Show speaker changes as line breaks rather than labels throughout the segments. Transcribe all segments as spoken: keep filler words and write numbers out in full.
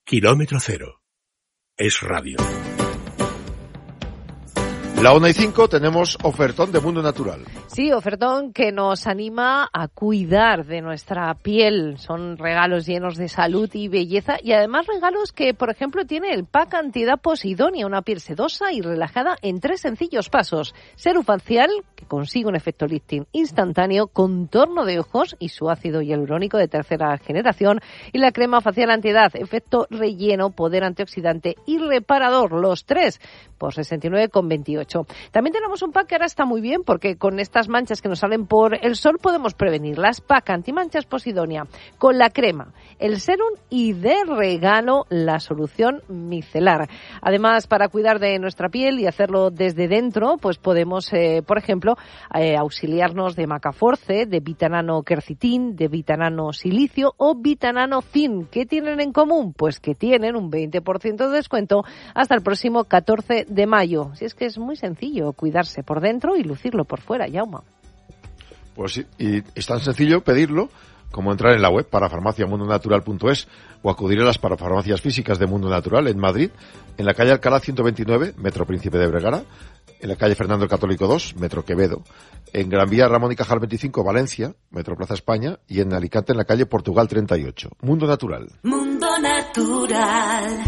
Kilómetro cero. Es radio.
La una y cinco tenemos ofertón de Mundo Natural.
Sí, ofertón que nos anima a cuidar de nuestra piel. Son regalos llenos de salud y belleza y además regalos que, por ejemplo, tiene el pack Antiedapos Idonia, una piel sedosa y relajada en tres sencillos pasos. Serum facial, que consigue un efecto lifting instantáneo, contorno de ojos y su ácido hialurónico de tercera generación, y la crema facial antiedad, efecto relleno, poder antioxidante y reparador, los tres por sesenta y nueve con veintiocho. También tenemos un pack que ahora está muy bien porque con estas manchas que nos salen por el sol podemos prevenirlas. Pack antimanchas Posidonia con la crema, el serum y de regalo la solución micelar. Además, para cuidar de nuestra piel y hacerlo desde dentro, pues podemos, eh, por ejemplo, eh, auxiliarnos de Macaforce, de Vitanano Quercitin, de Vitanano Silicio o Vitanano Zinc. ¿Qué tienen en común? Pues que tienen un veinte por ciento de descuento hasta el próximo catorce de mayo. Si es que es muy sencillo cuidarse por dentro y lucirlo por fuera, Yauma.
Pues sí, y es tan sencillo pedirlo como entrar en la web parafarmacia mundo natural punto es o acudir a las parafarmacias físicas de Mundo Natural en Madrid, en la calle Alcalá ciento veintinueve, Metro Príncipe de Vergara, en la calle Fernando el Católico dos, Metro Quevedo, en Gran Vía Ramón y Cajal veinticinco, Valencia, Metro Plaza España, y en Alicante en la calle Portugal treinta y ocho. Mundo Natural.
Mundo Natural.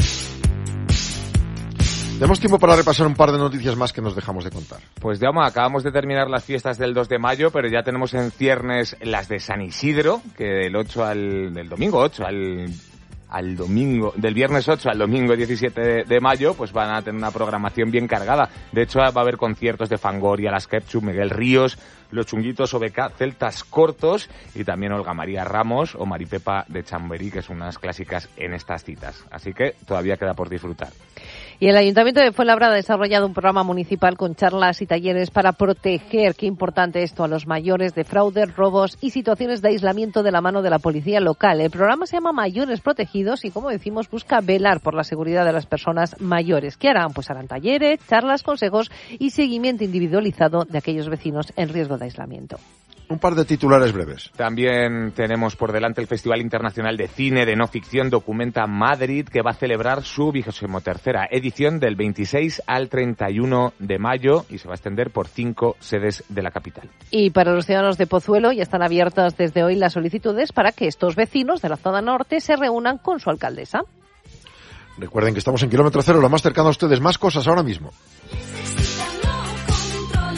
Tenemos tiempo para repasar un par de noticias más que nos dejamos de contar.
Pues Jaume, acabamos de terminar las fiestas del dos de mayo, pero ya tenemos en ciernes las de San Isidro, que del ocho al del domingo ocho al al domingo, del viernes ocho al domingo diecisiete de mayo, pues van a tener una programación bien cargada. De hecho, va a haber conciertos de Fangoria, Las Ketchup, Miguel Ríos, Los Chunguitos O B K, Celtas Cortos y también Olga María Ramos o Maripepa de Chamberí, que son unas clásicas en estas citas. Así que todavía queda por disfrutar.
Y el Ayuntamiento de Fuenlabrada ha desarrollado un programa municipal con charlas y talleres para proteger, qué importante esto, a los mayores de fraudes, robos y situaciones de aislamiento de la mano de la policía local. El programa se llama Mayores Protegidos y, como decimos, busca velar por la seguridad de las personas mayores. ¿Qué harán? Pues harán talleres, charlas, consejos y seguimiento individualizado de aquellos vecinos en riesgo de aislamiento.
Un par de titulares breves.
También tenemos por delante el Festival Internacional de Cine de No Ficción Documenta Madrid, que va a celebrar su vigésimo tercera edición del veintiséis al treinta y uno de mayo y se va a extender por cinco sedes de la capital.
Y para los ciudadanos de Pozuelo ya están abiertas desde hoy las solicitudes para que estos vecinos de la zona norte se reúnan con su alcaldesa.
Recuerden que estamos en Kilómetro Cero, lo más cercano a ustedes. Más cosas ahora mismo.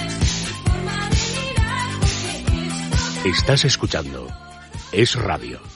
Estás escuchando Es Radio.